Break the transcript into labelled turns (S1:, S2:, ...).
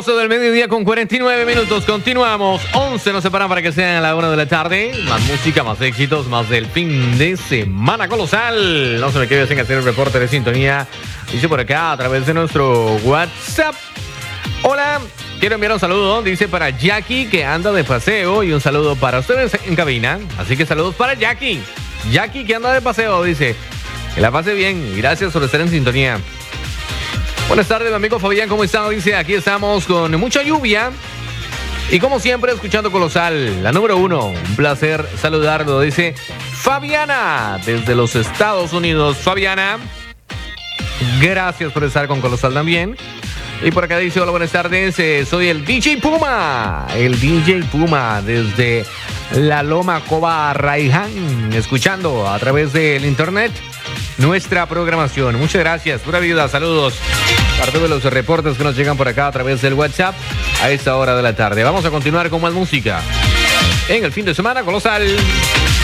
S1: 12 del mediodía con 49 minutos. Continuamos. 11 nos separan para que sean a la 1 de la tarde. Más música, más éxitos, más del fin de semana colosal. No se me quede sin hacer el reporte de sintonía. Dice por acá a través de nuestro WhatsApp. Hola, quiero enviar un saludo. Dice para Jackie que anda de paseo. Y un saludo para ustedes en cabina. Así que saludos para Jackie. Jackie que anda de paseo, dice. Que la pase bien. Gracias por estar en sintonía. Buenas tardes, mi amigo Fabián, ¿cómo está? Dice, aquí estamos con mucha lluvia y como siempre escuchando Colosal, la número 1. Un placer saludarlo, dice Fabiana, desde los Estados Unidos. Fabiana, gracias por estar con Colosal también. Y por acá dice, hola, buenas tardes, soy el DJ Puma. El DJ Puma desde la Loma Coba Raiján, escuchando a través del internet nuestra programación. Muchas gracias, pura vida, saludos. Parte de los reportes que nos llegan por acá a través del WhatsApp a esta hora de la tarde. Vamos a continuar con más música en el fin de semana colosal.